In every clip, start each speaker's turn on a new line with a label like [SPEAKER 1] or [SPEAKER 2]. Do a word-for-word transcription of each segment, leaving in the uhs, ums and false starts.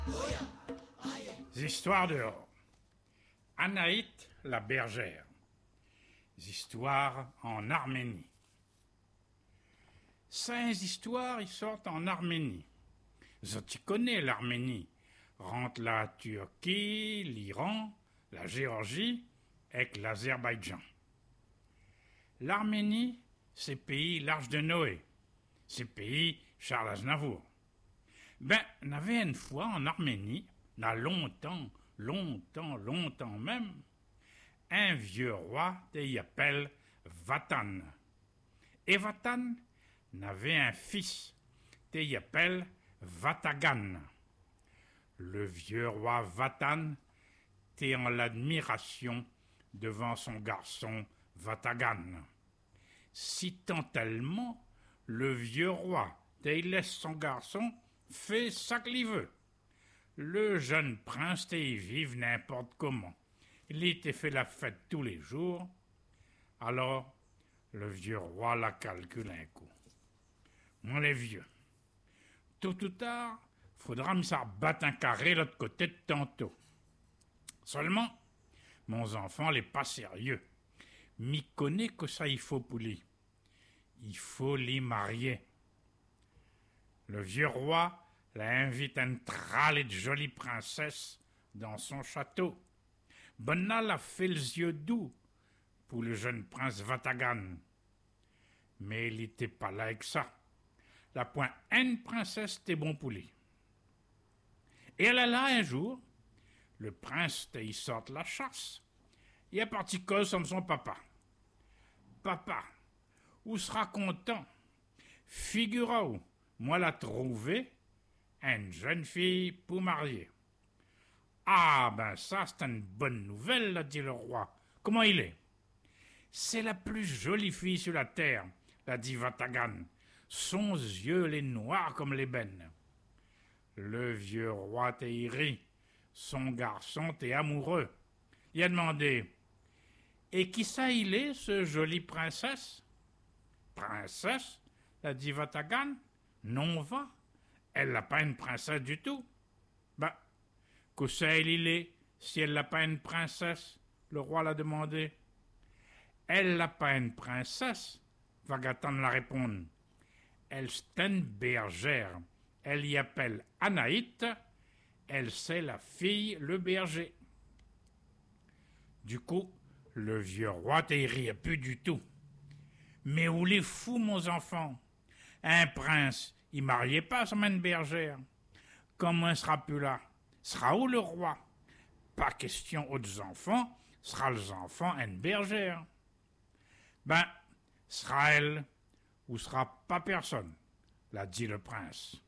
[SPEAKER 1] Histoires dehors. Anaït la bergère. Histoires en Arménie. Cinq histoires, ils sortent en Arménie. Ça, tu connais l'Arménie. Rentre la Turquie, l'Iran, la Géorgie et l'Azerbaïdjan. L'Arménie, c'est pays l'Arche de Noé. C'est pays Charles Aznavour. Ben, il y avait une fois en Arménie, il y a longtemps, longtemps, longtemps même, un vieux roi qui appelle Vatan. Et Vatan n'avait un fils qui appelle Vatagan. Le vieux roi Vatan était en l'admiration devant son garçon Vatagan. Si tant tellement, le vieux roi, qui laisse son garçon, fait ça qu'il veut. Le jeune prince y vive n'importe comment. Il était fait la fête tous les jours. Alors, le vieux roi la calcule un coup. Moi, les vieux, tôt ou tard, faudra me ça battre un carré l'autre côté de tantôt. Seulement, mon enfant n'est pas sérieux. M'y connaît que ça il faut pour lui. Il faut l'y marier. Le vieux roi l'invite à une tralée de jolies princesses dans son château. Bonna l'a fait les yeux doux pour le jeune prince Vatagan. Mais il n'était pas là avec ça. La point une princesse était bon pour lui. Et elle est là un jour, le prince il sort la chasse. Il est parti cause comme son papa. Papa, où sera content? Figurez-vous, moi l'a trouvé une jeune fille pour marier. Ah ben ça c'est une bonne nouvelle, l'a dit le roi. Comment il est? C'est la plus jolie fille sur la terre, l'a dit Vatagan. Son yeux les noirs comme l'ébène. Le vieux roi t'est ri. Son garçon t'est amoureux. Il a demandé: et qui ça il est, ce joli princesse? Princesse, l'a dit Vatagan. Non va. Elle n'a pas une princesse du tout. Ben, que ça il est, si elle n'a pas une princesse? Le roi l'a demandé. Elle n'a pas une princesse, Vagatan la répondre. Elle c'est une bergère. Elle y appelle Anaït. Elle c'est la fille le berger. Du coup, le vieux roi ne riait plus du tout. Mais où les fous, mon enfant? Un prince, il mariait pas comme une bergère. Comment il sera plus là? Sera où le roi? Pas question aux enfants, sera les enfants une bergère. Ben, sera elle ou sera pas personne, l'a dit le prince.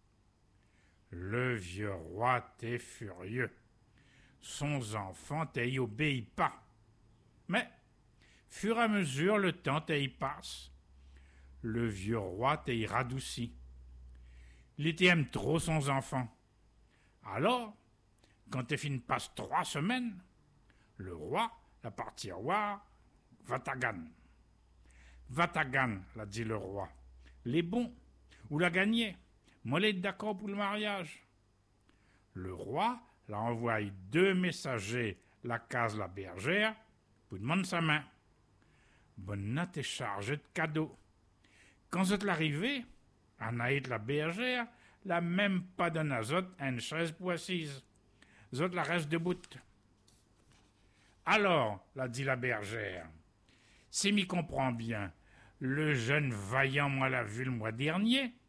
[SPEAKER 1] Le vieux roi était furieux. Son enfant t'y obéit pas. Mais, fur et à mesure, le temps t'y passe. Le vieux roi t'y radouci. Il aime trop son enfant. Alors, quand t'es fini passe trois semaines, le roi la parti voir Vatagan. Vatagan, l'a dit le roi. Les bons, ou l'a gagné. Moi, l'ai d'accord pour le mariage. Le roi l'a envoyé deux messagers la case la bergère pour demander sa main. Bonne note est chargée de cadeaux. Quand c'est l'arrivée, Anaït la bergère l'a même pas donné à Zot une chaise pour assise. Zot la reste debout. Alors, l'a dit la bergère, si m'y comprend bien, le jeune vaillant moi l'a vu le mois dernier,